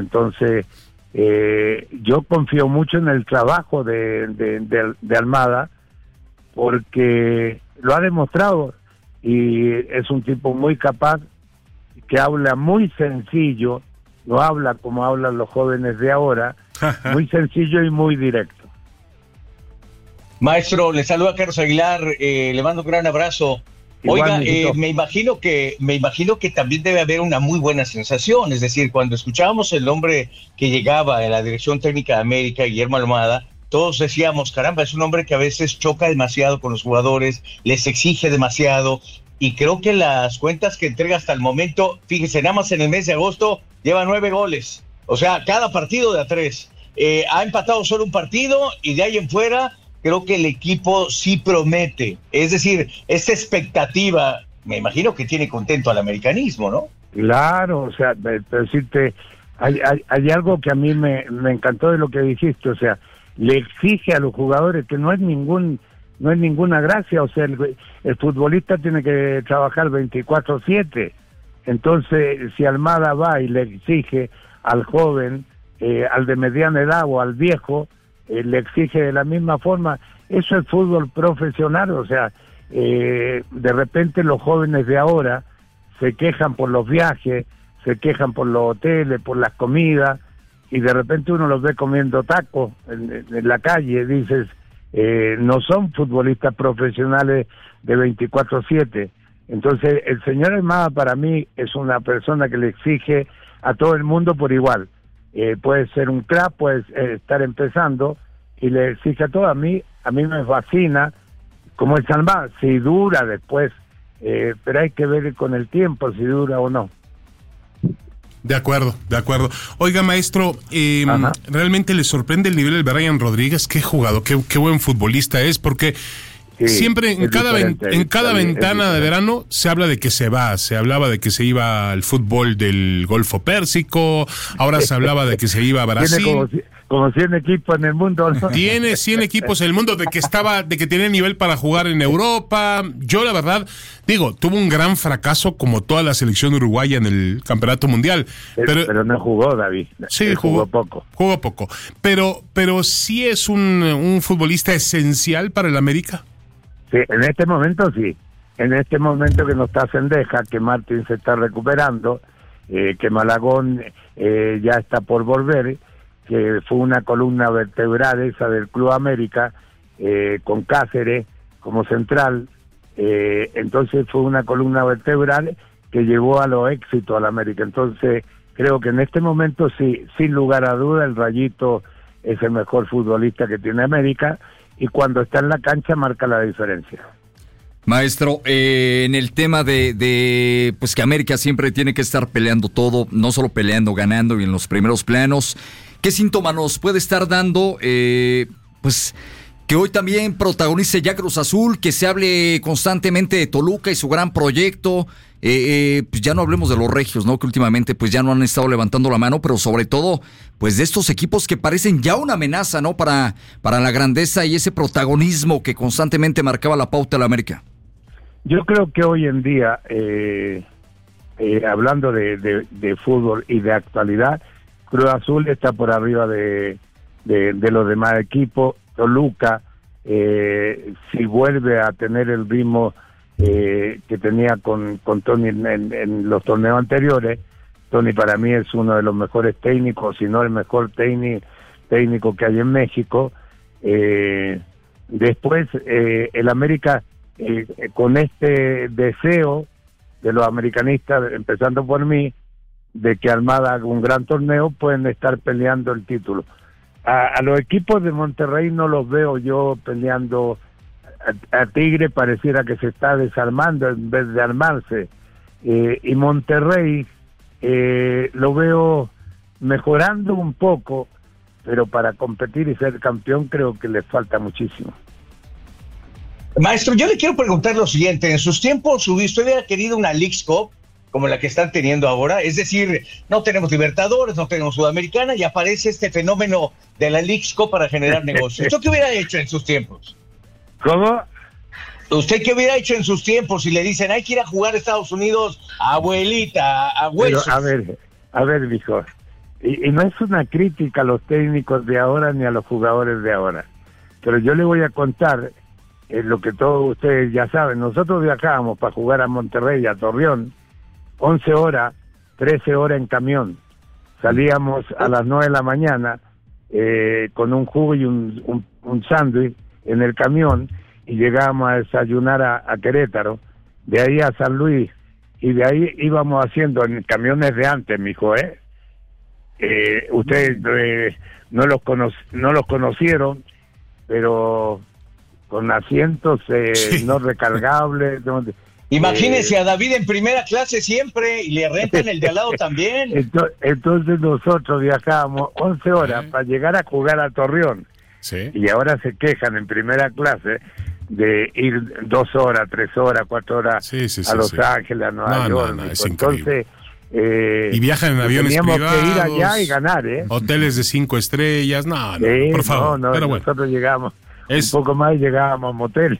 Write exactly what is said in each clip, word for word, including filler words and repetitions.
Entonces, eh, yo confío mucho en el trabajo de, de, de, de Almada, porque lo ha demostrado y es un tipo muy capaz, que habla muy sencillo, no habla como hablan los jóvenes de ahora, muy sencillo y muy directo. Maestro, le saluda Carlos Aguilar, eh, le mando un gran abrazo. Oiga, eh, me imagino que me imagino que también debe haber una muy buena sensación, es decir, cuando escuchábamos el nombre que llegaba en la dirección técnica de América, Guillermo Almada, todos decíamos, caramba, es un hombre que a veces choca demasiado con los jugadores, les exige demasiado, y creo que las cuentas que entrega hasta el momento, fíjese, nada más en el mes de agosto lleva nueve goles, o sea, cada partido de a tres, eh, ha empatado solo un partido, y de ahí en fuera creo que el equipo sí promete. Es decir, esta expectativa, me imagino que tiene contento al americanismo, ¿no? Claro, o sea, decirte, hay, hay, hay algo que a mí me, me encantó de lo que dijiste, o sea, le exige a los jugadores que no es ningún no es ninguna gracia, o sea, el, el futbolista tiene que trabajar veinticuatro siete. Entonces, si Almada va y le exige al joven, eh, al de mediana edad o al viejo, le exige de la misma forma, eso es fútbol profesional, o sea, eh, de repente los jóvenes de ahora se quejan por los viajes, se quejan por los hoteles, por las comidas, y de repente uno los ve comiendo tacos en, en la calle, dices, eh, no son futbolistas profesionales de veinticuatro siete. Entonces, el señor Almada para mí es una persona que le exige a todo el mundo por igual. Eh, puede ser un crack, puede eh, estar empezando y le exige a todo. A mí a mí me fascina como es Almada, si dura después, eh, pero hay que ver con el tiempo si dura o no. De acuerdo, de acuerdo. Oiga, maestro, eh, ¿realmente le sorprende el nivel del Brian Rodríguez? Qué jugador, qué, qué buen futbolista es, porque sí, siempre en cada, ven, en cada ventana de verano se habla de que se va, se hablaba de que se iba al fútbol del Golfo Pérsico, ahora se hablaba de que se iba a Brasil. Tiene como, como cien equipos en el mundo, ¿no? Tiene cien equipos en el mundo, de que estaba, de que tenía nivel para jugar en Europa. Yo la verdad, digo, tuvo un gran fracaso como toda la selección uruguaya en el Campeonato Mundial. Pero, pero no jugó, David. Sí, jugó, jugó poco. Jugó poco. Pero, pero sí es un, un futbolista esencial para el América. Sí, en este momento sí. En este momento que no está Cendeja, que Martín se está recuperando, eh, que Malagón eh, ya está por volver, que fue una columna vertebral esa del Club América, eh, con Cáceres como central, eh, entonces fue una columna vertebral que llevó a los éxitos al América. Entonces creo que en este momento sí, sin lugar a duda, el Rayito es el mejor futbolista que tiene América, y cuando está en la cancha marca la diferencia. Maestro, eh, en el tema de, de pues que América siempre tiene que estar peleando todo, no solo peleando, ganando y en los primeros planos, ¿qué síntoma nos puede estar dando eh, pues que hoy también protagonice ya Cruz Azul, que se hable constantemente de Toluca y su gran proyecto? Eh, eh, pues ya no hablemos de los regios, ¿no? Que últimamente pues ya no han estado levantando la mano, pero sobre todo pues de estos equipos que parecen ya una amenaza, ¿no? Para, para la grandeza y ese protagonismo que constantemente marcaba la pauta de la América. Yo creo que hoy en día, eh, eh, hablando de, de, de fútbol y de actualidad, Cruz Azul está por arriba de, de, de los demás equipos. Toluca, eh, si vuelve a tener el ritmo eh, que tenía con, con Tony en, en, en los torneos anteriores, Tony para mí es uno de los mejores técnicos, si no el mejor técnico técnico que hay en México. Eh, después, eh, el América, eh, con este deseo de los americanistas, empezando por mí, de que Almada haga un gran torneo, pueden estar peleando el título. A, a los equipos de Monterrey no los veo yo peleando. A, a Tigre pareciera que se está desarmando en vez de armarse. Eh, y Monterrey eh, lo veo mejorando un poco, pero para competir y ser campeón creo que le falta muchísimo. Maestro, yo le quiero preguntar lo siguiente. En sus tiempos, ¿usted hubiera querido una Leagues Cup como la que están teniendo ahora? Es decir, no tenemos Libertadores, no tenemos Sudamericana, y aparece este fenómeno de la Leagues Cup para generar negocios. ¿Usted qué hubiera hecho en sus tiempos? ¿Cómo? ¿Usted qué hubiera hecho en sus tiempos si le dicen hay que ir a jugar a Estados Unidos, abuelita, a huesos? Pero, a ver, a ver, mijo, y, y no es una crítica a los técnicos de ahora ni a los jugadores de ahora, pero yo le voy a contar eh, lo que todos ustedes ya saben. Nosotros viajábamos para jugar a Monterrey, a Torreón, once horas, trece horas en camión. Salíamos a las nueve de la mañana eh, con un jugo y un, un, un sándwich en el camión, y llegábamos a desayunar a, a Querétaro, de ahí a San Luis, y de ahí íbamos haciendo en camiones de antes, mijo, ¿eh? eh ustedes eh, no los cono no los conocieron, pero con asientos eh, sí. no recargables. Donde, Imagínense eh, a David en primera clase siempre, y le rentan el de al lado también. Entonces, entonces nosotros viajábamos once horas para llegar a jugar a Torreón. Sí. Y ahora se quejan en primera clase de ir dos horas, tres horas, cuatro horas sí, sí, sí, a Los sí. Ángeles, a Nueva no, York. No, no, es Entonces, eh, y viajan en aviones teníamos privados. Teníamos que ir allá y ganar, ¿eh? Hoteles de cinco estrellas, no, no, sí, por favor. No, no, pero bueno. nosotros llegamos es... un poco más y llegábamos a motel.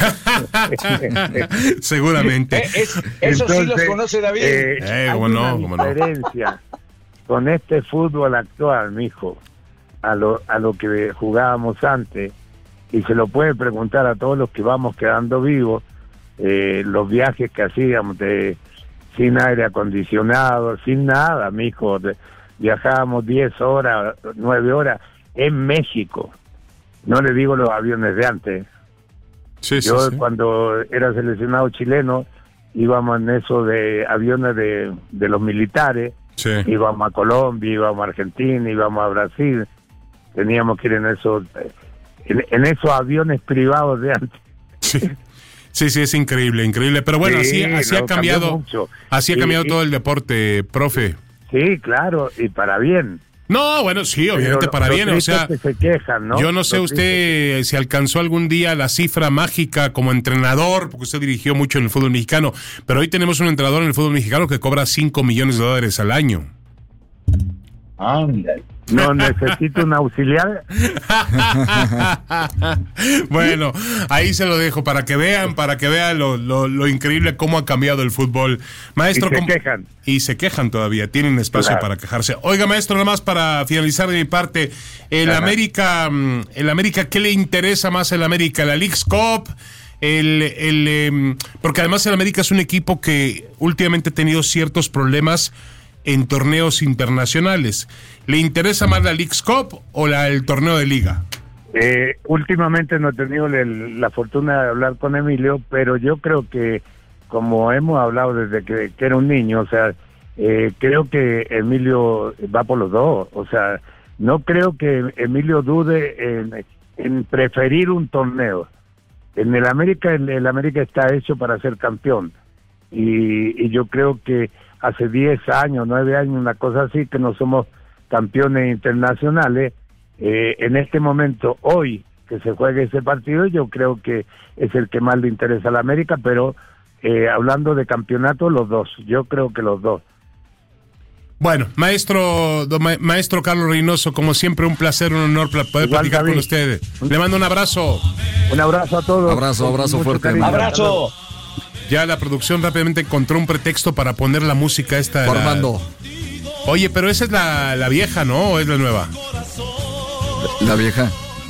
Seguramente. Eh, es, eso Entonces, sí los conoce David. Eh, eh, hay bueno, una diferencia no. con este fútbol actual, mijo, a lo, a lo que jugábamos antes, y se lo puede preguntar a todos los que vamos quedando vivos, eh, los viajes que hacíamos de, sin aire acondicionado, sin nada, mijo, de, viajábamos diez horas, nueve horas en México, no le digo los aviones de antes. Sí, Yo sí, sí. cuando era seleccionado chileno íbamos en eso de aviones de, de los militares, sí. íbamos a Colombia, íbamos a Argentina, íbamos a Brasil, teníamos que ir en esos en, en esos aviones privados de antes. Sí. Sí, sí, es increíble, increíble. Pero bueno, sí, así, así no, ha cambiado, mucho. así ha cambiado y, todo el deporte, profe. Sí, claro, y para bien. No, bueno, sí, obviamente Pero para bien, o sea, que se quejan, ¿no? Yo no sé los usted tristes. si alcanzó algún día la cifra mágica como entrenador, porque usted dirigió mucho en el fútbol mexicano, pero hoy tenemos un entrenador en el fútbol mexicano que cobra cinco millones de dólares al año. Ándale. No necesito un auxiliar. Bueno, ahí se lo dejo para que vean, para que vean lo, lo, lo increíble cómo ha cambiado el fútbol. Maestro, y se ¿cómo? quejan. Y se quejan todavía, tienen espacio claro. para quejarse. Oiga, maestro, nada más para finalizar de mi parte, el Ajá. América, el América, ¿qué le interesa más el América? ¿La Leagues Cup? El, el, eh, porque además el América es un equipo que últimamente ha tenido ciertos problemas en torneos internacionales. ¿Le interesa más la Leagues Cup o la, el torneo de liga? Eh, últimamente no he tenido el, la fortuna de hablar con Emilio, pero yo creo que, como hemos hablado desde que, que era un niño, o sea, eh, creo que Emilio va por los dos. O sea, no creo que Emilio dude en, en preferir un torneo. En el América, el, el América está hecho para ser campeón. Y, y yo creo que hace diez años, nueve años, una cosa así, que no somos campeones internacionales. Eh, en este momento, hoy, que se juegue ese partido, yo creo que es el que más le interesa a la América, pero eh, hablando de campeonato, los dos, yo creo que los dos. Bueno, maestro ma, maestro Carlos Reynoso, como siempre, un placer, un honor poder Igual, platicar David. con ustedes. Le mando un abrazo. Un abrazo a todos. Abrazo, abrazo fuerte. Cariño. Abrazo. Ya la producción rápidamente encontró un pretexto para poner la música esta. Formando. La... Oye, pero esa es la, la vieja, ¿no? ¿O es la nueva? La vieja.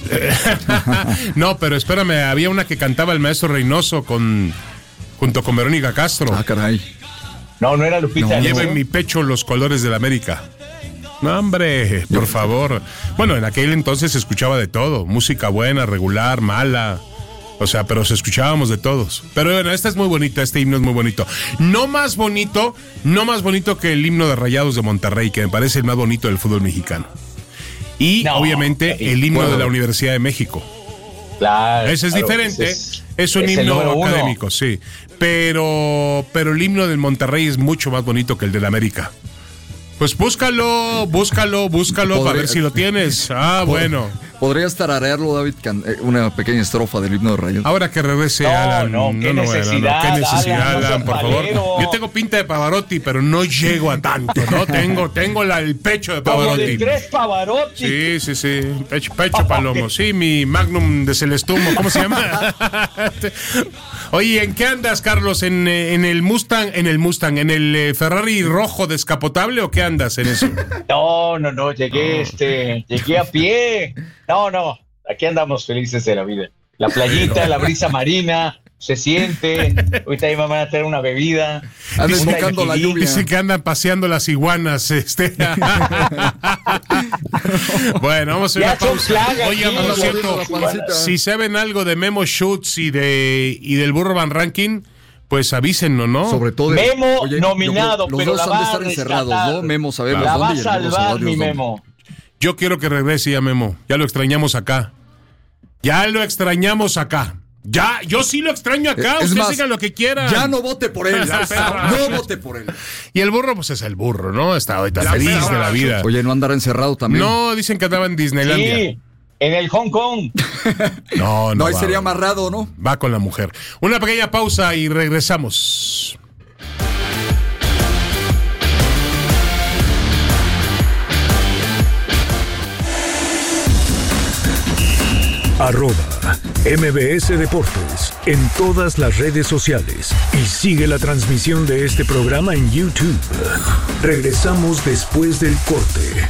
No, pero espérame, había una que cantaba el maestro Reynoso con junto con Verónica Castro. Ah, caray. No, no era Lupita. No, lleva en mi pecho los colores de la América. No, hombre, por favor. Bueno, en aquel entonces se escuchaba de todo. Música buena, regular, mala. O sea, pero se escuchábamos de todos. Pero bueno, esta es muy bonita, este himno es muy bonito. No más bonito, no más bonito que el himno de Rayados de Monterrey, que me parece el más bonito del fútbol mexicano. Y no, obviamente el himno bueno. de la Universidad de México. Claro. Ese es claro, diferente, es, es un es himno académico, sí. Pero, pero el himno del Monterrey es mucho más bonito que el del América. Pues búscalo, búscalo, búscalo, para ver si lo tienes. Ah, bueno. ¿Podrías tararearlo, David? Una pequeña estrofa del himno de Rayados. Ahora que regrese no, Alan. No, qué no, necesidad, no, no, qué necesidad, Alan, Alan por palero. favor. Yo tengo pinta de Pavarotti, pero no llego a tanto, ¿no? tengo tengo la, el pecho de Pavarotti. Como de tres Pavarotti. Sí, sí, sí. Pecho, pecho palomo. Sí, mi Magnum de Celestumo. ¿Cómo se llama? Oye, ¿en qué andas, Carlos? ¿En, en el Mustang, en el Mustang, en el eh, Ferrari rojo descapotable o qué andas en eso? No, no, no, llegué, este, llegué a pie. No, no, aquí andamos felices de la vida. La playita, la brisa marina, se siente. Ahorita ahí me van a traer una bebida. Andan buscando la lluvia. Dicen que andan paseando las iguanas. Este. Bueno, vamos a hacer una pausa. Oigan, por cierto, si saben algo de Memo Schutz y de y del Burro Van Ranking, pues avísennos, ¿no? Sobre todo de, Memo oye, nominado, los pero dos la han de estar encerrados, ¿no? Memo sabemos la dónde. Va a salvar mi Memo. Yo quiero que regrese ya Memo. Ya lo extrañamos acá. Ya lo extrañamos acá. Ya, yo sí lo extraño acá. Es Ustedes más, digan lo que quieran. Ya no vote por él. No vote por él. Y el burro, pues es el burro, ¿no? Está ahorita feliz perra. de la vida. Oye, ¿no andará encerrado también? No, dicen que andaba en Disneylandia. Sí, en el Hong Kong. No, no. No, ahí va, sería amarrado, ¿no? Va con la mujer. Una pequeña pausa y regresamos. Arroba M B S Deportes en todas las redes sociales y sigue la transmisión de este programa en YouTube. Regresamos después del corte.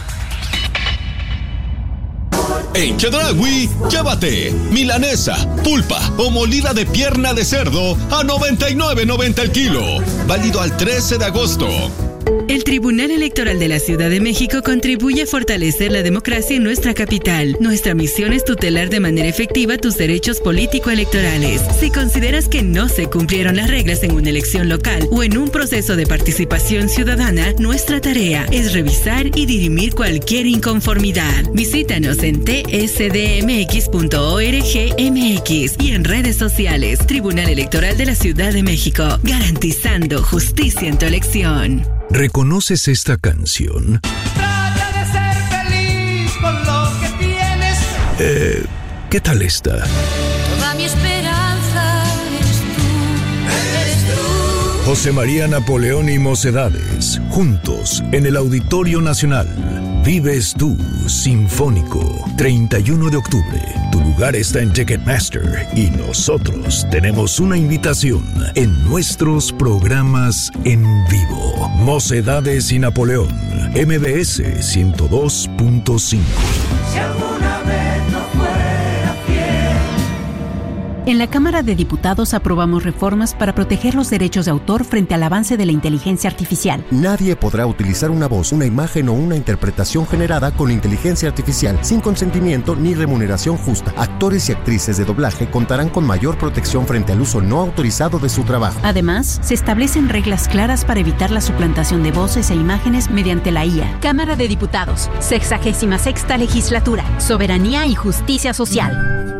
En Chedraui, llévate milanesa, pulpa o molida de pierna de cerdo a noventa y nueve noventa el kilo. Válido al trece de agosto. El Tribunal Electoral de la Ciudad de México contribuye a fortalecer la democracia en nuestra capital. Nuestra misión es tutelar de manera efectiva tus derechos político-electorales. Si consideras que no se cumplieron las reglas en una elección local o en un proceso de participación ciudadana, nuestra tarea es revisar y dirimir cualquier inconformidad. Visítanos en t s d m x punto org m x y en redes sociales. Tribunal Electoral de la Ciudad de México, garantizando justicia en tu elección. ¿Reconoces esta canción? Trata de ser feliz con lo que tienes. Eh, ¿qué tal esta? Toda mi esperanza eres tú, eres tú. José María Napoleón y Mocedades, juntos en el Auditorio Nacional. Vives tú, Sinfónico, treinta y uno de octubre. Tu lugar está en Ticketmaster y nosotros tenemos una invitación en nuestros programas en vivo. Mocedades y Napoleón, M B S ciento dos punto cinco. Si alguna vez no fuera fiel. En la Cámara de Diputados aprobamos reformas para proteger los derechos de autor frente al avance de la inteligencia artificial. Nadie podrá utilizar una voz, una imagen o una interpretación generada con inteligencia artificial sin consentimiento ni remuneración justa. Actores y actrices de doblaje contarán con mayor protección frente al uso no autorizado de su trabajo. Además, se establecen reglas claras para evitar la suplantación de voces e imágenes mediante la I A. Cámara de Diputados, sexagésima sexta legislatura, soberanía y justicia social.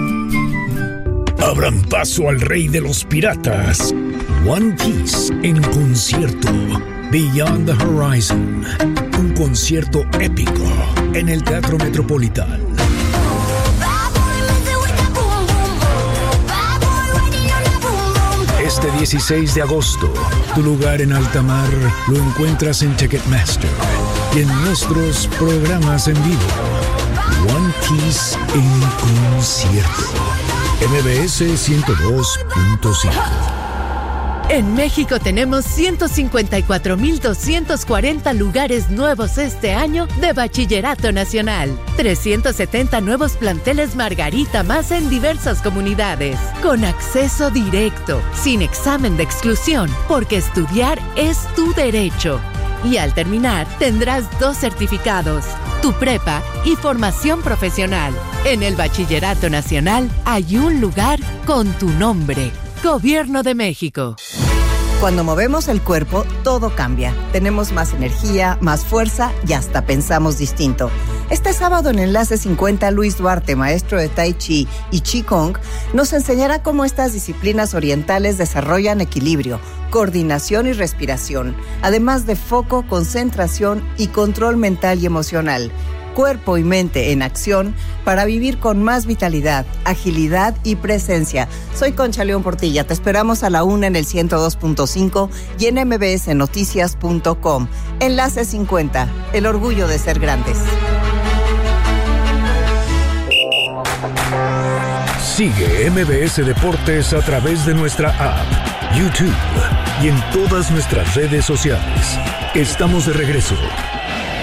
Abran paso al rey de los piratas. One Piece en concierto. Beyond the Horizon. Un concierto épico en el Teatro Metropolitán. Este dieciséis de agosto, tu lugar en alta mar lo encuentras en Ticketmaster y en nuestros programas en vivo. One Piece en concierto. M B S ciento dos punto cinco. En México tenemos ciento cincuenta y cuatro mil doscientos cuarenta lugares nuevos este año de Bachillerato Nacional. trescientos setenta nuevos planteles Margarita más en diversas comunidades. Con acceso directo, sin examen de exclusión, porque estudiar es tu derecho. Y al terminar, tendrás dos certificados, tu prepa y formación profesional. En el Bachillerato Nacional hay un lugar con tu nombre. Gobierno de México. Cuando movemos el cuerpo, todo cambia. Tenemos más energía, más fuerza y hasta pensamos distinto. Este sábado en Enlace cincuenta, Luis Duarte, maestro de Tai Chi y Qigong, nos enseñará cómo estas disciplinas orientales desarrollan equilibrio, coordinación y respiración, además de foco, concentración y control mental y emocional. cuerpo y mente en acción para vivir con más vitalidad, agilidad y presencia. Soy Concha León Portilla. Te esperamos a la una en el ciento dos punto cinco y en m b s noticias punto com. Enlace cincuenta, el orgullo de ser grandes. Sigue M B S Deportes a través de nuestra app, YouTube y en todas nuestras redes sociales. Estamos de regreso.